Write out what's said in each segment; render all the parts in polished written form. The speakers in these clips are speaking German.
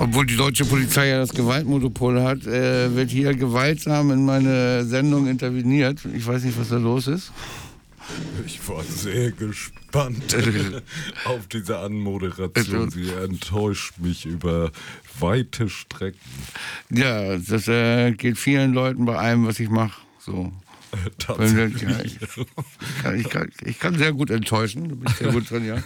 Obwohl die deutsche Polizei ja das Gewaltmonopol hat, wird hier gewaltsam in meine Sendung interveniert. Ich weiß nicht, was da los ist. Ich war sehr gespannt auf diese Anmoderation. Sie enttäuscht mich über weite Strecken. Ja, das geht vielen Leuten bei allem, was ich mache. So. Tatsächlich. Ich kann sehr gut enttäuschen. Da bin ich sehr gut drin, ja.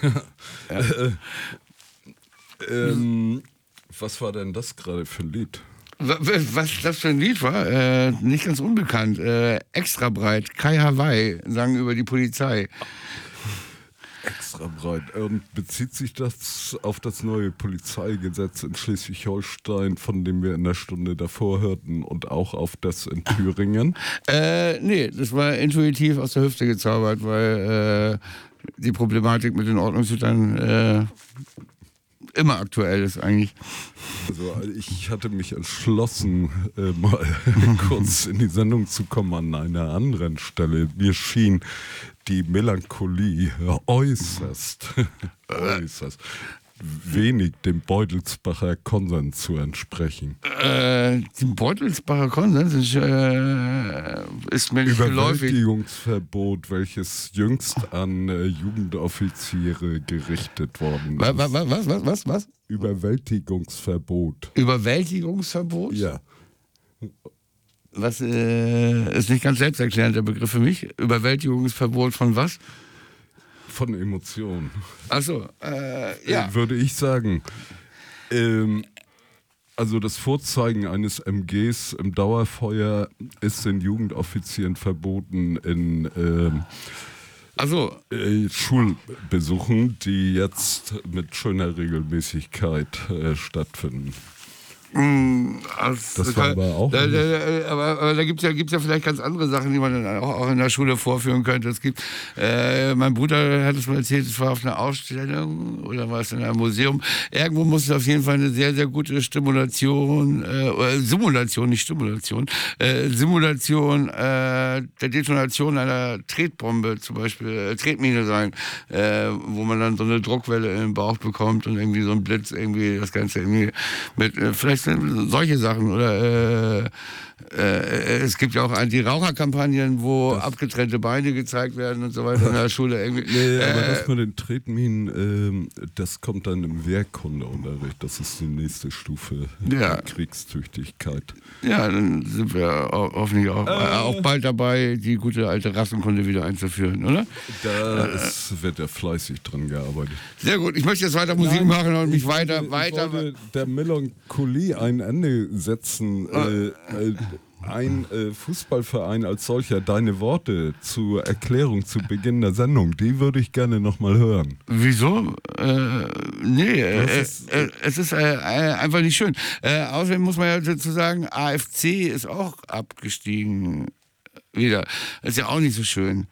Was war denn das gerade für ein Lied? Was das für ein Lied war? Nicht ganz unbekannt. Extra breit. Kai Hawaii sang über die Polizei. Extra breit. Und bezieht sich das auf das neue Polizeigesetz in Schleswig-Holstein, von dem wir in der Stunde davor hörten, und auch auf das in Thüringen? Nee, das war intuitiv aus der Hüfte gezaubert, weil die Problematik mit den Ordnungshütern immer aktuell ist eigentlich. Also ich hatte mich entschlossen, mal kurz in die Sendung zu kommen an einer anderen Stelle. Mir schien die Melancholie äußerst wenig dem Beutelsbacher Konsens zu entsprechen. Dem Beutelsbacher Konsens ist mir nicht geläufig. Überwältigungsverbot, welches jüngst an Jugendoffiziere gerichtet worden ist. Was? Überwältigungsverbot. Überwältigungsverbot? Ja. Was ist nicht ganz selbsterklärend, der Begriff für mich. Überwältigungsverbot von was? Von Emotionen. Ach so, ja. Würde ich sagen. Also das Vorzeigen eines MGs im Dauerfeuer ist den Jugendoffizieren verboten in Schulbesuchen, die jetzt mit schöner Regelmäßigkeit stattfinden. Das war aber auch. Aber da gibt's ja vielleicht ganz andere Sachen, die man dann auch in der Schule vorführen könnte. Es gibt, mein Bruder hat es mal erzählt, es war auf einer Ausstellung oder war es in einem Museum. Irgendwo muss es auf jeden Fall eine sehr, sehr gute Simulation der Detonation einer Tretbombe, zum Beispiel Tretmine sein, wo man dann so eine Druckwelle im Bauch bekommt und irgendwie so ein Blitz, irgendwie das Ganze irgendwie mit, vielleicht solche Sachen oder es gibt ja auch Anti-Raucher-Kampagnen, wo abgetrennte Beine gezeigt werden und so weiter in der Schule. Irgendwie. Nee, aber das mit den Tretminen, das kommt dann im Wehrkundeunterricht. Das ist die nächste Stufe der Kriegstüchtigkeit. Ja, dann sind wir hoffentlich auch bald dabei, die gute alte Rassenkunde wieder einzuführen, oder? Da wird ja fleißig dran gearbeitet. Sehr gut, ich möchte jetzt weiter Musik machen und mich weiter. Ich wollte der Melancholie ein Ende setzen. Ein Fußballverein als solcher, deine Worte zur Erklärung zu Beginn der Sendung, die würde ich gerne nochmal hören. Wieso? Es ist einfach nicht schön. Außerdem muss man ja dazu sagen, AFC ist auch abgestiegen wieder. Das ist ja auch nicht so schön.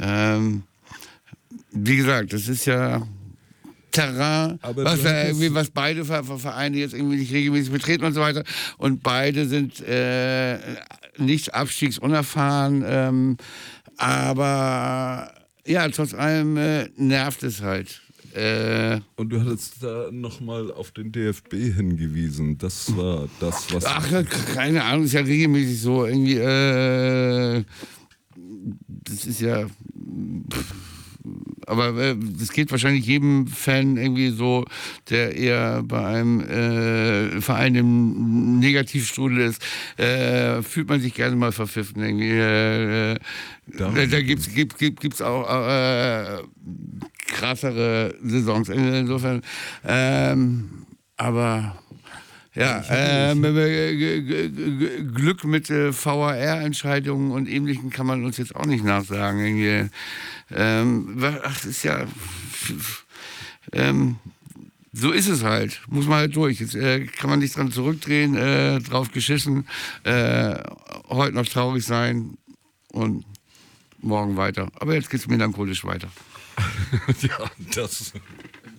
Wie gesagt, das ist ja Terrain, was beide Vereine jetzt irgendwie nicht regelmäßig betreten und so weiter. Und beide sind nicht abstiegsunerfahren. Aber ja, trotz allem nervt es halt. Und du hattest da nochmal auf den DFB hingewiesen. Das war das, was... Ach, keine Ahnung, ist ja regelmäßig so. Irgendwie, das ist ja... Aber das geht wahrscheinlich jedem Fan irgendwie so, der eher bei einem Verein im Negativstrudel ist, fühlt man sich gerne mal verpfiffen. Irgendwie, da gibt's auch krassere Saisons. Insofern, aber... Ja, Glück mit VAR-Entscheidungen und Ähnlichem kann man uns jetzt auch nicht nachsagen. Irgendwie. Das ist ja... so ist es halt. Muss man halt durch. Jetzt kann man nicht dran zurückdrehen, drauf geschissen, heute noch traurig sein und morgen weiter. Aber jetzt geht's melancholisch weiter. Ja, das...